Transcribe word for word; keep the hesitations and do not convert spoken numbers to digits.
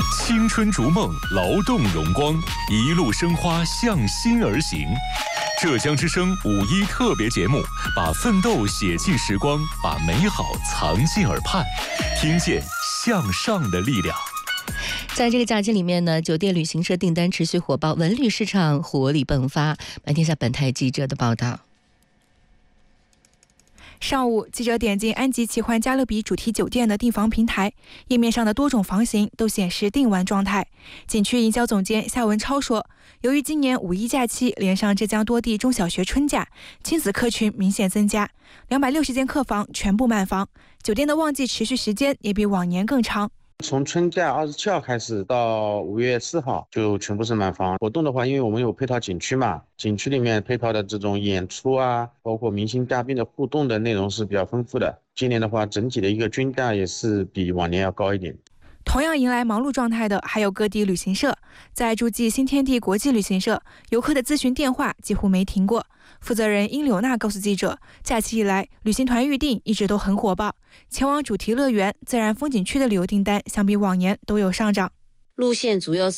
青春逐梦，劳动荣光，一路生花向心而行。浙江之声五一特别节目，把奋斗写进时光，把美好藏进耳畔，听见向上的力量。 在这个假期里面呢，酒店旅行社订单持续火爆，文旅市场活力迸发。来听一下本台记者的报道。 上午，记者点进安吉奇幻加勒比主题酒店的订房平台，页面上的多种房型都显示订完状态。景区营销总监夏文超说，由于今年五一假期连上浙江多地中小学春假，亲子客群明显增加，两百六十间客房全部满房，酒店的旺季持续时间也比往年更长。 从春假二十七号开始到五月四号就全部是满房。活动的话，因为我们有配套景区嘛，景区里面配套的这种演出啊，包括明星嘉宾的互动的内容是比较丰富的。今年的话，整体的一个均价也是比往年要高一点。 同样迎来忙碌状态的还有各地旅行社。在诸暨新天地国际旅行社，游客的咨询电话几乎没停过。负责人殷柳娜告诉记者，假期以来旅行团预订一直都很火爆，前往主题乐园、自然风景区的旅游订单相比往年都有上涨。 路线主要